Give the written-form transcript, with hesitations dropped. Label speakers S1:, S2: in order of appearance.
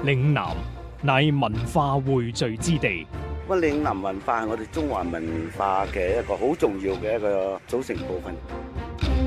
S1: 嶺南乃文化匯聚之地，
S2: 咁嶺南文化係我哋中華文化嘅一個好重要嘅一個組成部分。